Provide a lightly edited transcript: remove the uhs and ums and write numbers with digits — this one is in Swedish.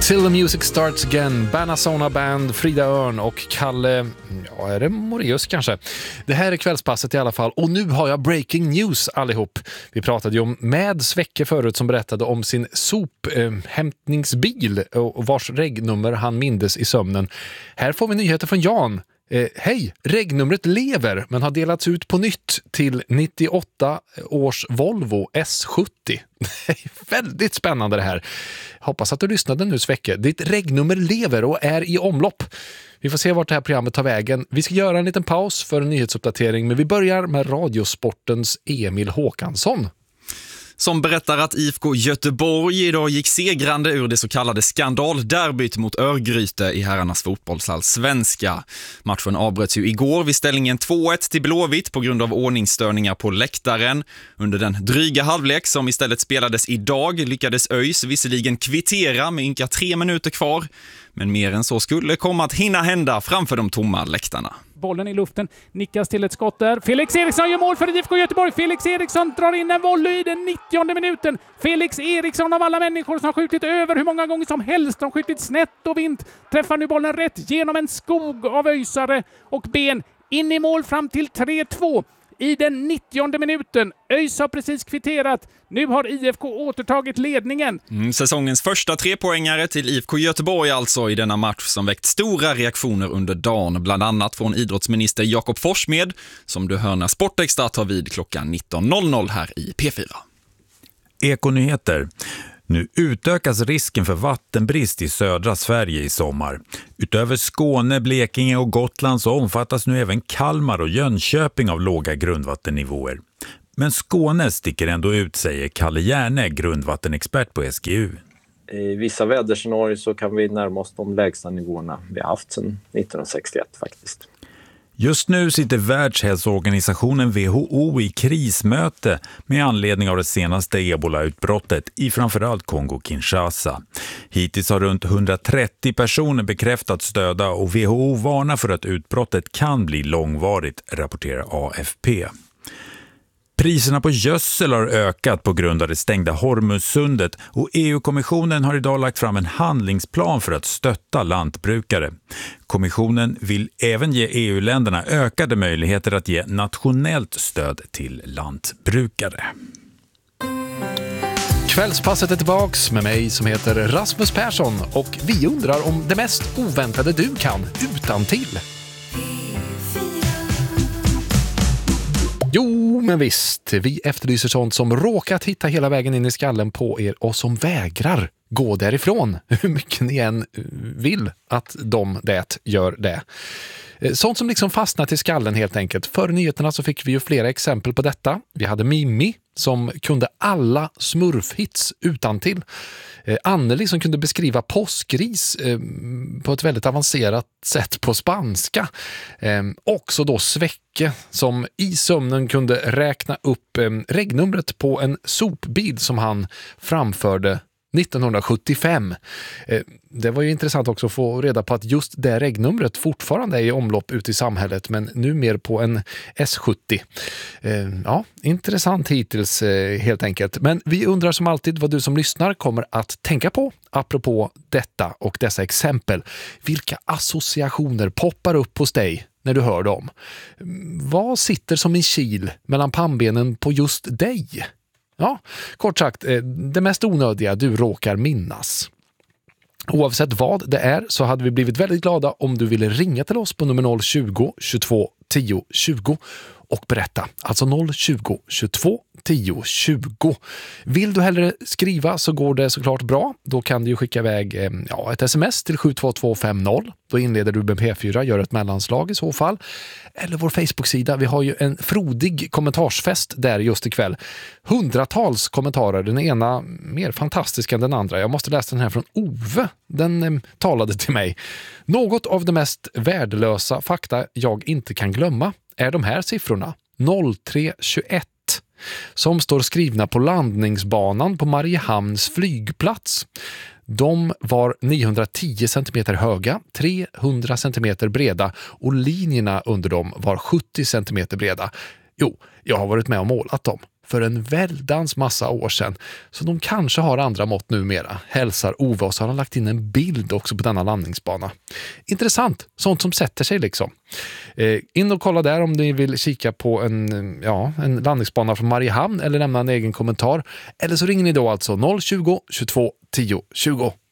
Till the Music Starts Again, Banasona Band, Frida Örn och Kalle, ja, är det Moreus kanske? Det här är kvällspasset i alla fall, och nu har jag breaking news allihop. Vi pratade ju om med Svecke förut som berättade om sin sophämtningsbil och vars regnummer han mindes i sömnen. Här får vi nyheter från Jan. Hej, regnumret lever men har delats ut på nytt till 98 års Volvo S70. Väldigt spännande det här. Hoppas att du lyssnade nu, Svecke. Ditt regnummer lever och är i omlopp. Vi får se vart det här programmet tar vägen. Vi ska göra en liten paus för en nyhetsuppdatering, men vi börjar med Radiosportens Emil Håkansson. Som berättar att IFK Göteborg idag gick segrande ur det så kallade skandalderbyt mot Örgryte i herrarnas fotbollsallsvenska. Matchen avbröts ju igår vid ställningen 2-1 till Blåvitt på grund av ordningsstörningar på läktaren. Under den dryga halvlek som istället spelades idag lyckades ÖIS visserligen kvittera med ynka 3 minuter kvar. Men mer än så skulle komma att hinna hända framför de tomma läktarna. Bollen i luften, nickas till ett skott där. Felix Eriksson gör mål för IFK Göteborg. Felix Eriksson drar in en volley i den 90:e minuten. Felix Eriksson av alla människor som har skjutit över hur många gånger som helst. De har skjutit snett och vint. Träffar nu bollen rätt genom en skog av öjsare och ben. In i mål fram till 3-2. I den 90:e minuten. ÖIS har precis kvitterat. Nu har IFK återtagit ledningen. Säsongens första 3-poängare till IFK Göteborg alltså i denna match som väckt stora reaktioner under dagen. Bland annat från idrottsminister Jakob Forssmed som du hör när Sportextra tar vid klockan 19.00 här i P4. Ekonyheter. Nu utökas risken för vattenbrist i södra Sverige i sommar. Utöver Skåne, Blekinge och Gotland så omfattas nu även Kalmar och Jönköping av låga grundvattennivåer. Men Skåne sticker ändå ut, säger Kalle Järne, grundvattenexpert på SGU. I vissa väderscenarier så kan vi närma oss de lägsta nivåerna vi har haft sedan 1961 faktiskt. Just nu sitter Världshälsoorganisationen WHO i krismöte med anledning av det senaste Ebola-utbrottet i framförallt Kongo-Kinshasa. Hittills har runt 130 personer bekräftats döda och WHO varnar för att utbrottet kan bli långvarigt, rapporterar AFP. Priserna på gödsel har ökat på grund av det stängda Hormuzsundet och EU-kommissionen har idag lagt fram en handlingsplan för att stötta lantbrukare. Kommissionen vill även ge EU-länderna ökade möjligheter att ge nationellt stöd till lantbrukare. Kvällspasset är tillbaks med mig som heter Rasmus Persson och vi undrar om det mest oväntade du kan utantill. Jo, men visst. Vi efterlyser sånt som råkat hitta hela vägen in i skallen på er och som vägrar gå därifrån. Hur mycket ni än vill att de det gör det. Sånt som liksom fastnat i skallen helt enkelt. Före nyheterna så fick vi ju flera exempel på detta. Vi hade Mimmi som kunde alla smurfhits utantill. Anneli som kunde beskriva påskris på ett väldigt avancerat sätt på spanska. Också då Svecke som i sömnen kunde räkna upp regnumret på en sopbil som han framförde 1975. Det var ju intressant också att få reda på att just det regnumret fortfarande är i omlopp ute i samhället, men nu mer på en S70. Ja, intressant hittills helt enkelt. Men vi undrar som alltid vad du som lyssnar kommer att tänka på apropå detta och dessa exempel. Vilka associationer poppar upp hos dig när du hör dem? Vad sitter som en kil mellan pannbenen på just dig? Ja, kort sagt, det mest onödiga du råkar minnas. Oavsett vad det är så hade vi blivit väldigt glada om du ville ringa till oss på nummer 020 22 10 20 och berätta. Alltså 020 22 10 20. Vill du hellre skriva så går det såklart bra. Då kan du skicka iväg ett sms till 72250. Då inleder du med P4, gör ett mellanslag i så fall. Eller vår Facebook-sida. Vi har ju en frodig kommentarsfest där just ikväll. Hundratals kommentarer. Den ena mer fantastisk än den andra. Jag måste läsa den här från Ove. Den talade till mig. Något av det mest värdelösa fakta jag inte kan glömma är de här siffrorna. 0321 som står skrivna på landningsbanan på Mariehamns flygplats. De var 910 cm höga, 300 cm breda och linjerna under dem var 70 cm breda. Jo, jag har varit med och målat dem. för en väldans massa år sedan. Så de kanske har andra mått numera. Hälsar Ove, och så har han lagt in en bild också på denna landningsbana. Intressant, sånt som sätter sig liksom. In och kolla där om ni vill kika på en landningsbana från Mariehamn eller lämna en egen kommentar. Eller så ringer ni då alltså 020 22 10 20.